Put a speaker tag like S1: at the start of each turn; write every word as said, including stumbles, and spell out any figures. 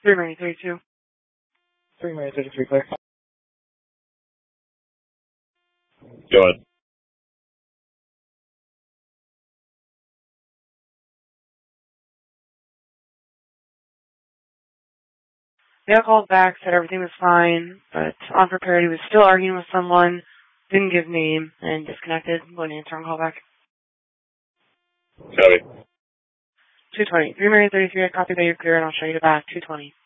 S1: three Marine thirty-two.
S2: three Marine thirty-three, clear.
S3: Go ahead.
S1: They all called back, said everything was fine, but unprepared. He was still arguing with someone, didn't give name, and disconnected. Wouldn't answer on call back.
S3: Copy.
S1: two twenty. three Marine thirty-three, I copy that you're clear, and I'll show you the back. two twenty.